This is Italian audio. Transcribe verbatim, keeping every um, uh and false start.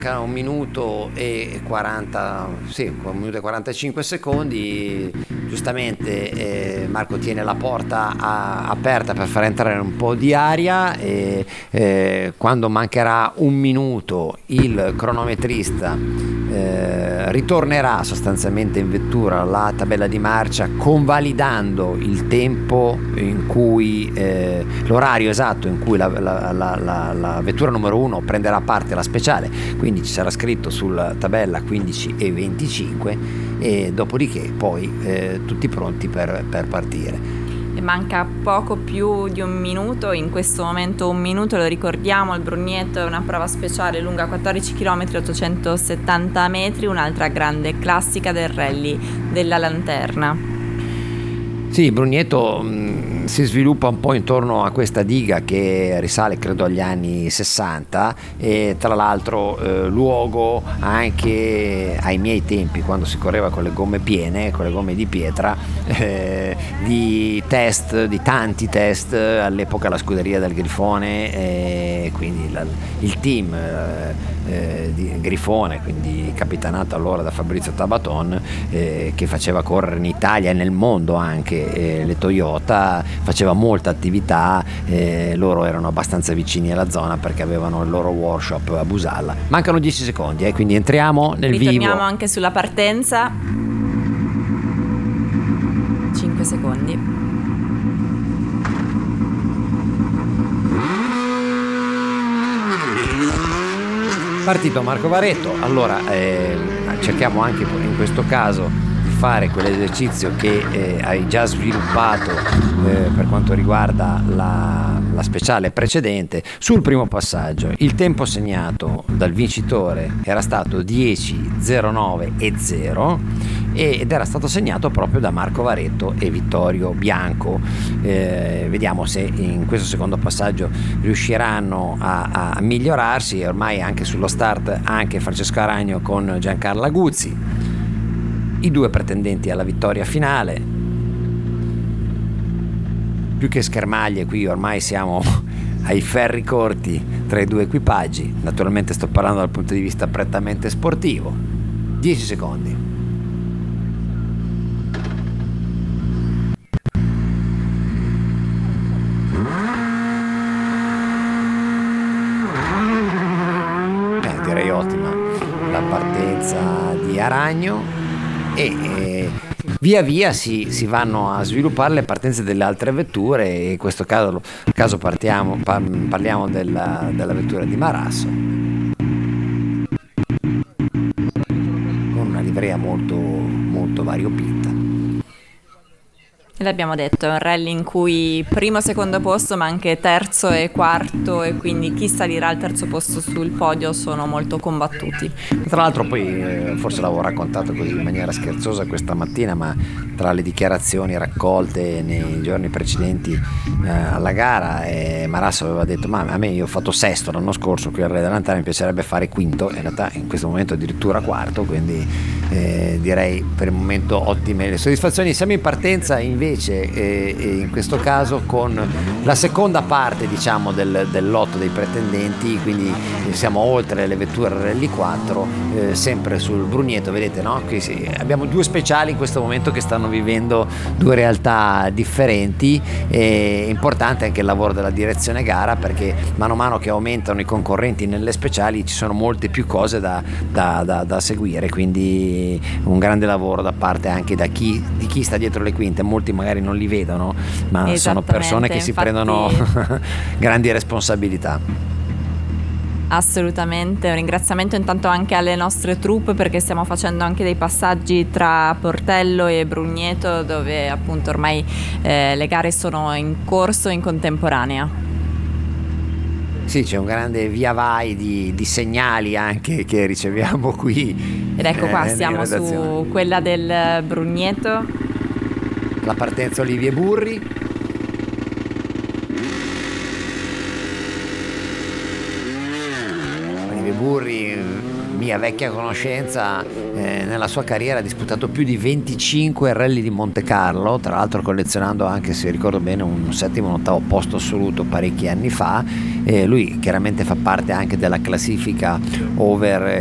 un minuto e quaranta, sì, un minuto e quarantacinque secondi. Giustamente eh, Marco tiene la porta a, aperta per far entrare un po' di aria e eh, quando mancherà un minuto il cronometrista eh, ritornerà sostanzialmente in vettura alla tabella di marcia, convalidando il tempo in cui eh, l'orario esatto in cui la, la, la, la, la vettura numero uno prenderà parte alla speciale. Quindi ci sarà scritto sulla tabella quindici e venticinque e dopodiché poi eh, tutti pronti per, per partire. E manca poco più di un minuto, in questo momento un minuto, lo ricordiamo, il Brugneto è una prova speciale lunga quattordici chilometri ottocentosettanta metri, un'altra grande classica del rally della Lanterna. Sì, Brugneto mh, si sviluppa un po' intorno a questa diga che risale credo agli anni sessanta e tra l'altro eh, luogo anche ai miei tempi, quando si correva con le gomme piene, con le gomme di pietra, eh, di test, di tanti test, all'epoca la scuderia del Grifone e quindi la, il team eh, eh, di Grifone, quindi capitanato allora da Fabrizio Tabaton, eh, che faceva correre in Italia e nel mondo anche eh, le Toyota, faceva molta attività, eh, loro erano abbastanza vicini alla zona perché avevano il loro workshop a Busalla. Mancano dieci secondi, eh, quindi entriamo nel vivo. Ritorniamo anche sulla partenza. cinque secondi. Partito Marco Varetto. Allora eh, cerchiamo anche in questo caso di fare quell'esercizio che eh, hai già sviluppato eh, per quanto riguarda la, la speciale precedente. Sul primo passaggio il tempo segnato dal vincitore era stato dieci zero nove e zero ed era stato segnato proprio da Marco Varetto e Vittorio Bianco. Eh, vediamo se in questo secondo passaggio riusciranno a, a migliorarsi. Ormai anche sullo start anche Francesco Aragno con Giancarlo Aguzzi, i due pretendenti alla vittoria finale. Più che schermaglie qui ormai siamo ai ferri corti tra i due equipaggi. Naturalmente sto parlando dal punto di vista prettamente sportivo. dieci secondi. Direi ottima la partenza di Aragno e eh, via via si, si vanno a sviluppare le partenze delle altre vetture e in questo caso, caso partiamo, par, parliamo della, della vettura di Marasso con una livrea molto, molto variopinta. L'abbiamo detto, è un rally in cui primo e secondo posto, ma anche terzo e quarto, e quindi chi salirà al terzo posto sul podio sono molto combattuti. Tra l'altro poi eh, forse l'avevo raccontato così in maniera scherzosa questa mattina, ma tra le dichiarazioni raccolte nei giorni precedenti eh, alla gara, eh, Marasso aveva detto: ma a me, io ho fatto sesto l'anno scorso qui al Rally della Lanterna, mi piacerebbe fare quinto, in realtà in questo momento addirittura quarto, quindi eh, direi per il momento ottime le soddisfazioni. Siamo in partenza invece e, e in questo caso con la seconda parte, diciamo, del, del lotto dei pretendenti, quindi siamo oltre le vetture Rally quattro, eh, sempre sul Brugneto. Vedete, no? Qui sì, abbiamo due speciali in questo momento che stanno vivendo due realtà differenti. È importante anche il lavoro della direzione gara, perché mano a mano che aumentano i concorrenti nelle speciali ci sono molte più cose da, da, da, da seguire, quindi un grande lavoro da parte anche da chi, di chi sta dietro le quinte. Molti magari non li vedono, ma sono persone che si infatti... prendono grandi responsabilità. Assolutamente, un ringraziamento intanto anche alle nostre troupe, perché stiamo facendo anche dei passaggi tra Portello e Brugneto, dove appunto ormai eh, le gare sono in corso in contemporanea. Sì, c'è un grande via vai di, di segnali anche che riceviamo qui. Ed ecco qua, eh, siamo su quella del Brugneto. La partenza Olivier Burri. Olivier Burri, mia vecchia conoscenza, eh, nella sua carriera ha disputato più di venticinque rally di Monte Carlo, tra l'altro collezionando anche, se ricordo bene, un settimo un ottavo posto assoluto parecchi anni fa. Eh, lui chiaramente fa parte anche della classifica over